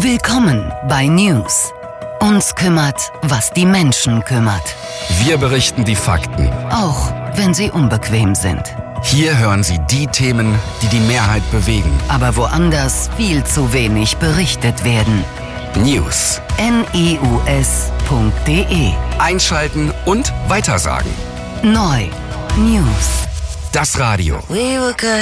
Willkommen bei News. Uns kümmert, was die Menschen kümmert. Wir berichten die Fakten. Auch wenn sie unbequem sind. Hier hören Sie die Themen, die die Mehrheit bewegen. Aber woanders viel zu wenig berichtet werden. News. news.de. Einschalten und weitersagen. Neu. News. Das Radio. We were good.